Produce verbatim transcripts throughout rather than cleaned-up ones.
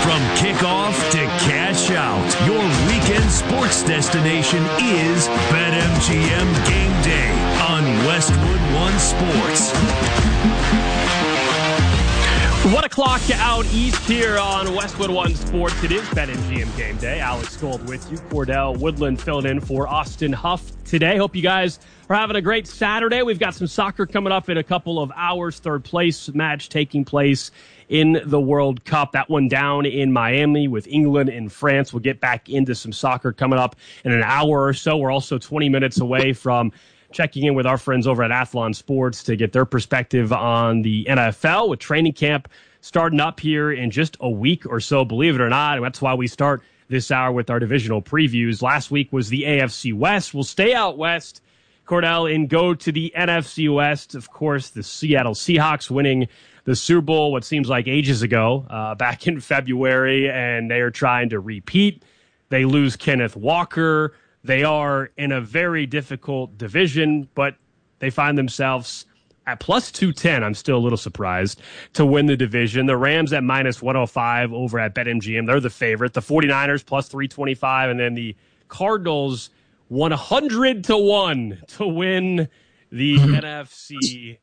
From kickoff to cash out, your weekend sports destination is BetMGM Game Day on Westwood One Sports. One o'clock out east here on Westwood One Sports. It is BetMGM Game Day. Alex Gold with you. Cordell Woodland filling in for Austin Huff today. Hope you guys are having a great Saturday. We've got some soccer coming up in a couple of hours. Third place match taking place in the World Cup. That one down in Miami with England and France. We'll get back into some soccer coming up in an hour or so. We're also twenty minutes away from checking in with our friends over at Athlon Sports to get their perspective on the N F L with training camp starting up here in just a week or so, believe it or not. And that's why we start this hour with our divisional previews. Last week was the A F C West. We'll stay out west, Cordell, and go to the N F C West. Of course, the Seattle Seahawks winning the Super Bowl, what seems like ages ago, uh, back in February, and they are trying to repeat. They lose Kenneth Walker. They are in a very difficult division, but they find themselves at plus two ten. I'm still a little surprised to win the division. The Rams at minus one oh five over at BetMGM. They're the favorite. The 49ers plus three twenty-five, and then the Cardinals one hundred to one to win the N F C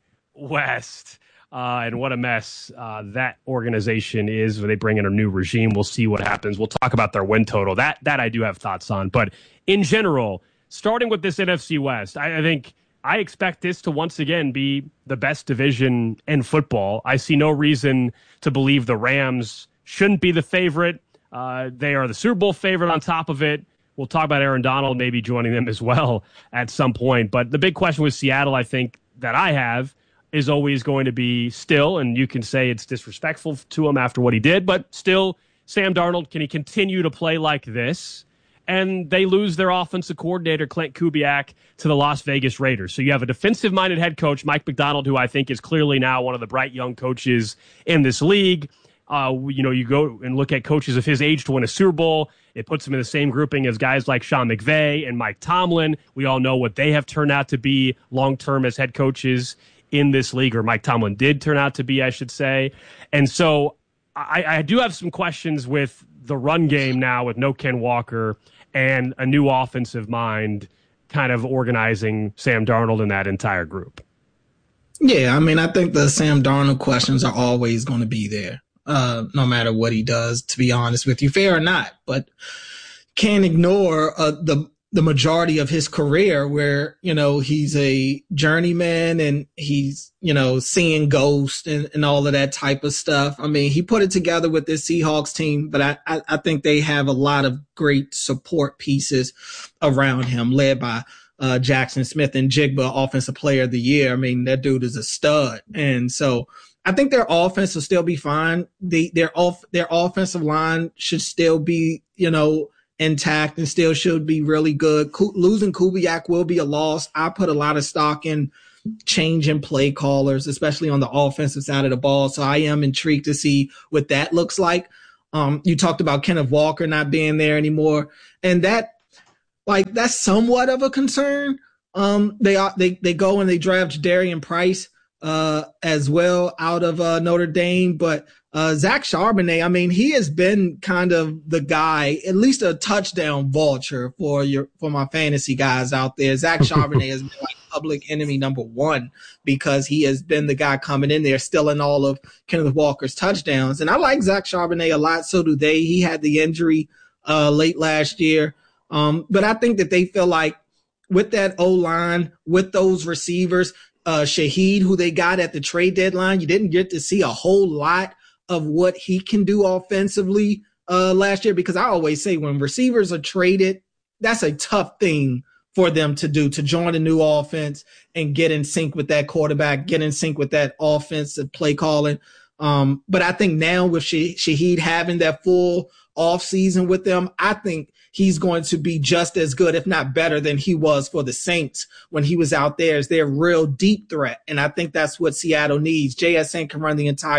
West. Uh, and what a mess uh, that organization is when they bring in a new regime. We'll see what happens. We'll talk about their win total. That that I do have thoughts on. But in general, starting with this N F C West, I, I think I expect this to once again be the best division in football. I see no reason to believe the Rams shouldn't be the favorite. Uh, they are the Super Bowl favorite on top of it. We'll talk about Aaron Donald maybe joining them as well at some point. But the big question with Seattle, I think, that I have is always going to be still, and you can say it's disrespectful to him after what he did, but still, Sam Darnold, can he continue to play like this? And they lose their offensive coordinator, Clint Kubiak, to the Las Vegas Raiders. So you have a defensive-minded head coach, Mike Macdonald, who I think is clearly now one of the bright young coaches in this league. Uh, you know, you go and look at coaches of his age to win a Super Bowl. It puts him in the same grouping as guys like Sean McVay and Mike Tomlin. We all know what they have turned out to be long-term as head coaches in this league, or Mike Tomlin did turn out to be, I should say. And so I, I do have some questions with the run game now with no Ken Walker and a new offensive mind kind of organizing Sam Darnold in that entire group. Yeah, I mean, I think the Sam Darnold questions are always going to be there, uh, no matter what he does, to be honest with you, fair or not. But can't ignore uh, the the majority of his career where, you know, he's a journeyman and he's, you know, seeing ghosts and, and all of that type of stuff. I mean, he put it together with this Seahawks team, but I, I, I think they have a lot of great support pieces around him, led by uh, Jackson Smith and Jigba, Offensive Player of the Year. I mean, that dude is a stud. And so I think their offense will still be fine. The, their off, their offensive line should still be, you know, intact and still should be really good. Co- losing Kubiak will be a loss. I put a lot of stock in change in play callers, especially on the offensive side of the ball. So I am intrigued to see what that looks like. Um, you talked about Kenneth Walker not being there anymore, and that, like, that's somewhat of a concern. Um, they are, they they go and they draft Darian Price uh, as well out of uh, Notre Dame, but Uh, Zach Charbonnet, I mean, he has been kind of the guy, at least a touchdown vulture for your, for my fantasy guys out there. Zach Charbonnet has been like public enemy number one because he has been the guy coming in there stealing all of Kenneth Walker's touchdowns. And I like Zach Charbonnet a lot. So do they. He had the injury, uh, late last year. Um, but I think that they feel like with that O-line, with those receivers, uh, Shaheed, who they got at the trade deadline, you didn't get to see a whole lot of what he can do offensively uh, last year, because I always say when receivers are traded, that's a tough thing for them to do, to join a new offense and get in sync with that quarterback, get in sync with that offensive play calling. Um, but I think now with Shaheed having that full off season with them, I think he's going to be just as good, if not better, than he was for the Saints when he was out there as their real deep threat. And I think that's what Seattle needs. J S N can run the entire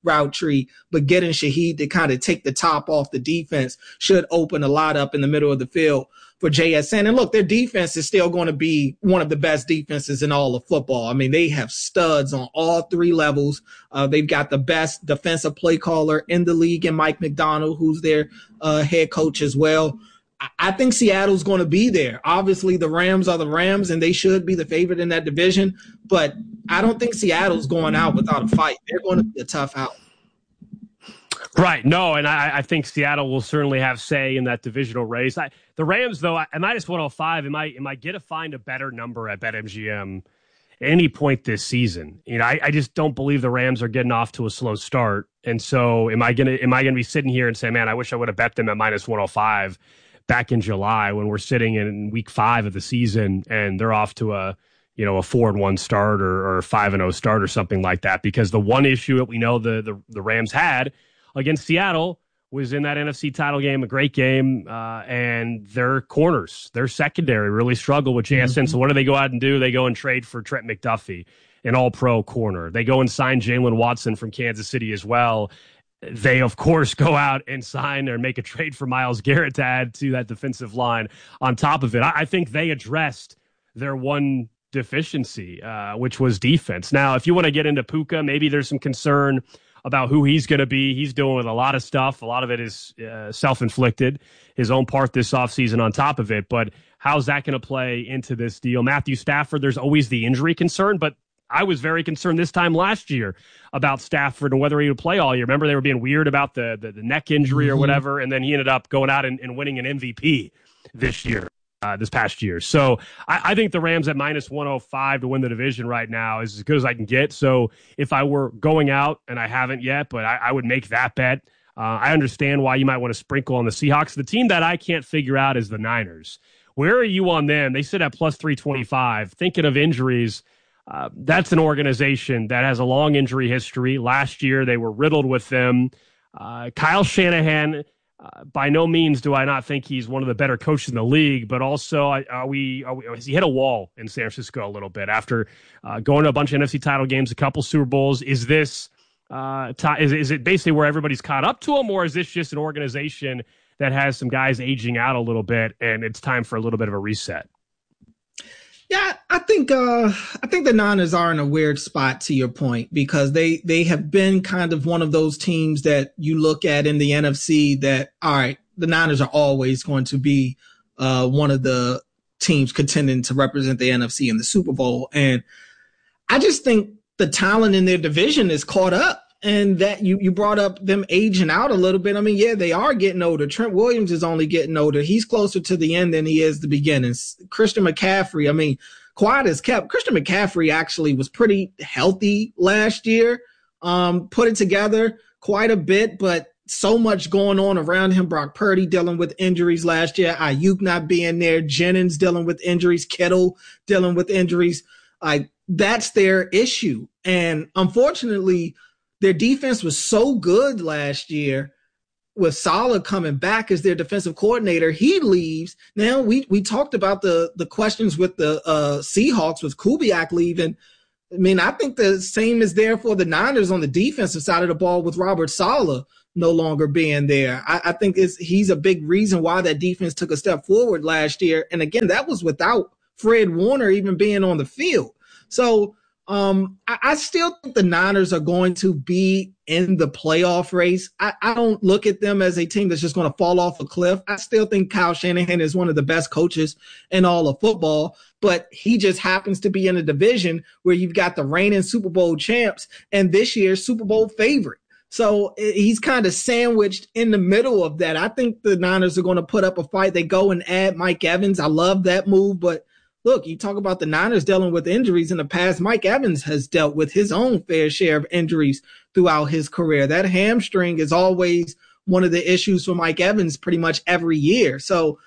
route tree, but getting Shaheed to kind of take the top off the defense should open a lot up in the middle of the field for J S N. And look, their defense is still going to be one of the best defenses in all of football. I mean, they have studs on all three levels. Uh, they've got the best defensive play caller in the league in Mike McDonald, who's their uh, head coach as well. I, I think Seattle's going to be there. Obviously, the Rams are the Rams, and they should be the favorite in that division. But I don't think Seattle's going out without a fight. They're going to be a tough out. Right. No, and I, I think Seattle will certainly have say in that divisional race. I, the Rams, though, at minus one oh five, am I am I going to find a better number at BetMGM at any point this season? You know, I, I just don't believe the Rams are getting off to a slow start. And so am I going to am I going to be sitting here and say, man, I wish I would have bet them at minus one oh five back in July when we're sitting in week five of the season and they're off to a, you know, a four and one start or, or a five and oh start or something like that? Because the one issue that we know the the, the Rams had against Seattle was in that N F C title game, a great game, uh, and their corners, their secondary really struggled with J S N. Mm-hmm. So what do they go out and do? They go and trade for Trent McDuffie, an all-pro corner. They go and sign Jalen Watson from Kansas City as well. They, of course, go out and sign or make a trade for Myles Garrett to add to that defensive line on top of it. I, I think they addressed their one deficiency, uh, which was defense. Now, if you want to get into Puka, maybe there's some concern about who he's going to be. He's doing a lot of stuff. A lot of it is uh, self-inflicted, his own part this offseason on top of it. But how's that going to play into this deal? Matthew Stafford, there's always the injury concern, but I was very concerned this time last year about Stafford and whether he would play all year. Remember, they were being weird about the the, the neck injury or whatever, and then he ended up going out and, and winning an M V P this year. Uh, this past year. So I, I think the Rams at minus one oh five to win the division right now is as good as I can get. So if I were going out, and I haven't yet, but I, I would make that bet. Uh, I understand why you might want to sprinkle on the Seahawks. The team that I can't figure out is the Niners. Where are you on them? They sit at plus three twenty-five. Thinking of injuries, uh, that's an organization that has a long injury history. Last year, they were riddled with them. Uh, Kyle Shanahan, Uh, by no means do I not think he's one of the better coaches in the league, but also are we, are we has he hit a wall in San Francisco a little bit after uh, going to a bunch of N F C title games, a couple Super Bowls? Is this uh, t- is, is it basically where everybody's caught up to him, or is this just an organization that has some guys aging out a little bit and it's time for a little bit of a reset? Yeah, I think uh, I think the Niners are in a weird spot, to your point, because they they have been kind of one of those teams that you look at in the N F C that, all right, the Niners are always going to be uh, one of the teams contending to represent the N F C in the Super Bowl. And I just think the talent in their division is caught up. And that you, you brought up them aging out a little bit. I mean, yeah, they are getting older. Trent Williams is only getting older. He's closer to the end than he is the beginning. Christian McCaffrey, I mean, quiet as kept. Christian McCaffrey actually was pretty healthy last year, um, put it together quite a bit, but so much going on around him. Brock Purdy dealing with injuries last year. Ayuk not being there. Jennings dealing with injuries. Kittle dealing with injuries. Like, that's their issue. And unfortunately, their defense was so good last year with Saleh coming back as their defensive coordinator. He leaves. Now, we we talked about the, the questions with the uh, Seahawks with Kubiak leaving. I mean, I think the same is there for the Niners on the defensive side of the ball with Robert Saleh no longer being there. I, I think it's, he's a big reason why that defense took a step forward last year. And again, that was without Fred Warner even being on the field. So, Um, I, I still think the Niners are going to be in the playoff race. I, I don't look at them as a team that's just going to fall off a cliff. I still think Kyle Shanahan is one of the best coaches in all of football, but he just happens to be in a division where you've got the reigning Super Bowl champs and this year's Super Bowl favorite. So he's kind of sandwiched in the middle of that. I think the Niners are going to put up a fight. They go and add Mike Evans. I love that move, but look, you talk about the Niners dealing with injuries in the past. Mike Evans has dealt with his own fair share of injuries throughout his career. That hamstring is always one of the issues for Mike Evans pretty much every year. So